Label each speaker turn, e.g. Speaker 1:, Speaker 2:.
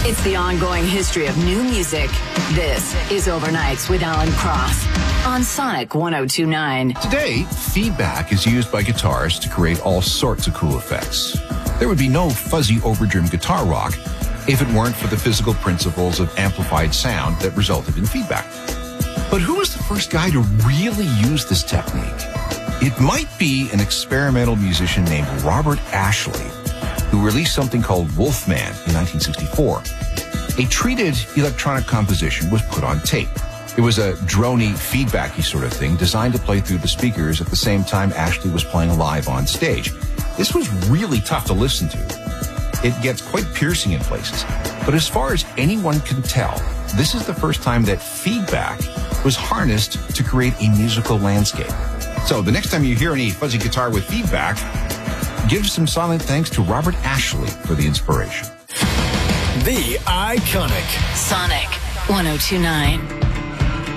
Speaker 1: It's the ongoing history of new music. This is Overnights with Alan Cross on Sonic 102.9.
Speaker 2: Today, feedback is used by guitarists to create all sorts of cool effects. There would be no fuzzy overdriven guitar rock if it weren't for the physical principles of amplified sound that resulted in feedback. But who was the first guy to really use this technique? It might be an experimental musician named Robert Ashley, who released something called Wolfman in 1964. A treated electronic composition was put on tape. It was a drony, feedbacky sort of thing designed to play through the speakers at the same time Ashley was playing live on stage. This was really tough to listen to. It gets quite piercing in places. But as far as anyone can tell, this is the first time that feedback was harnessed to create a musical landscape. So the next time you hear any fuzzy guitar with feedback, give some silent thanks to Robert Ashley for the inspiration.
Speaker 3: The Iconic
Speaker 1: Sonic 102.9.